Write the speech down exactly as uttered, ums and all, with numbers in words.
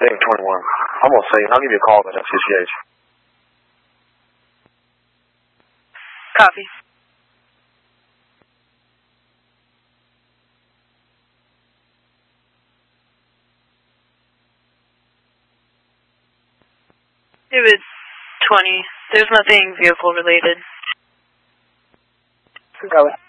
Dang, twenty-one. I'm gonna say, I'll give you a call at C C H. Copy. David twenty. There's nothing vehicle related. Go.